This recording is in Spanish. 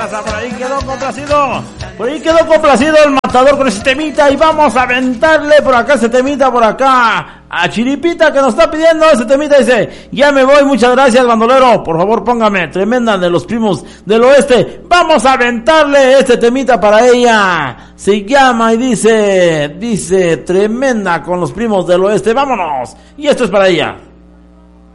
casa. Por ahí quedó complacido. Por ahí quedó complacido el matador con ese temita. Y vamos a aventarle por acá ese temita por acá. A Chiripita que nos está pidiendo ese temita. Dice, ya me voy, muchas gracias, bandolero. Por favor, póngame Tremenda de los Primos del Oeste. Vamos a aventarle este temita para ella. Se llama y dice Tremenda con los Primos del Oeste. Vámonos. Y esto es para ella.